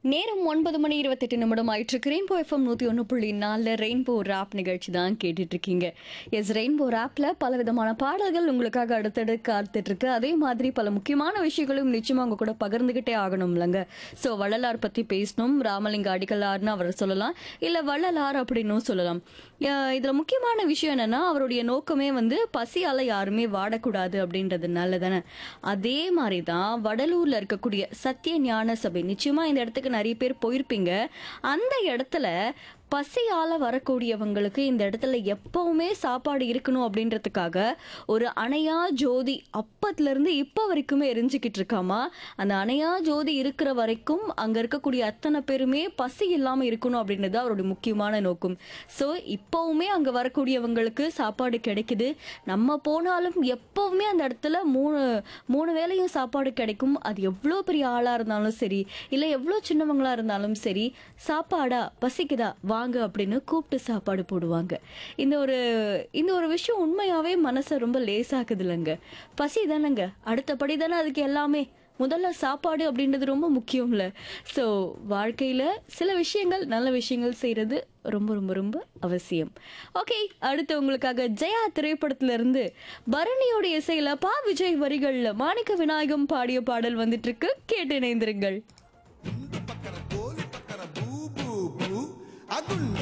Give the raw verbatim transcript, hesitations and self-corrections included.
நேரம் ஒன்பது மணி இருபத்தெட்டு நிமிடம் ஆயிட்டு ரெயின்போ எஃப்எம் நூற்றி ஒன்று புள்ளி நாலில் ரெயின்போ ராப் நிகழ்ச்சி தான் கேட்டுட்டு இருக்கீங்க. எஸ், ரெயின்போ ராப்பில் பல விதமான பாடல்கள் உங்களுக்காக அடுத்தடு காத்துட்டு இருக்கு. அதே மாதிரி பல முக்கியமான விஷயங்களும் நிச்சயமாக உங்க கூட பகிர்ந்துகிட்டே ஆகணும்லங்க. ஸோ வள்ளலார் பற்றி பேசணும். ராமலிங்க அடிகளார்னு அவர் சொல்லலாம், இல்லை வள்ளலார் அப்படின்னும் சொல்லலாம். இதில் முக்கியமான விஷயம் என்னன்னா, அவருடைய நோக்கமே வந்து பசியால் யாருமே வாடக்கூடாது அப்படின்றதுனால தானே. அதே மாதிரி தான் வடலூரில் இருக்கக்கூடிய சத்திய ஞான சபை, நிச்சயமாக இந்த இடத்துக்கு நிறைய பேர் போயிருப்பீங்க. அந்த இடத்துல பசியால வரக்கூடியவங்களுக்கு இந்த இடத்துல எப்பவுமே சாப்பாடு இருக்கணும் அப்படின்றதுக்காக ஒரு அணையா ஜோதி அப்பத்துல இருந்து இப்ப வரைக்குமே எரிஞ்சுக்கிட்டு இருக்காமா. அந்த அணையா ஜோதி இருக்கிற வரைக்கும் அங்க இருக்கக்கூடிய அத்தனை பேருமே பசி இல்லாம இருக்கணும் அப்படின்றது அவருடைய முக்கியமான நோக்கம். ஸோ இப்பவுமே அங்க வரக்கூடியவங்களுக்கு சாப்பாடு கிடைக்குது. நம்ம போனாலும் எப்பவுமே அந்த இடத்துல மூணு மூணு வேளையும் சாப்பாடு கிடைக்கும். அது எவ்வளோ பெரிய ஆளா இருந்தாலும் சரி, இல்லை எவ்வளோ சின்னவங்களா இருந்தாலும் சரி, சாப்பாடா பசிக்குதா வாங்க அப்படின்னு கூப்பிட்டு சாப்பாடு போடுவாங்க. இந்த ஒரு இந்த ஒரு விஷயம் உண்மையாவே மனசை ரொம்ப லேசாக்குது இல்லைங்க. பசி தானேங்க அடுத்தபடி தானே, அதுக்கு எல்லாமே முதல்ல சாப்பாடு அப்படின்றது ரொம்ப முக்கியம்ல. ஸோ வாழ்க்கையில் சில விஷயங்கள் நல்ல விஷயங்கள் செய்கிறது ரொம்ப ரொம்ப ரொம்ப அவசியம். ஓகே, அடுத்து உங்களுக்காக ஜெயா திரைப்படத்துல இருந்து பரணியோட இசையில பா விஜய் வரிகள்ல மாணிக்க விநாயகம் பாடிய பாடல் வந்துட்டு இருக்கு. கேட்டு இணைந்திருங்கள்.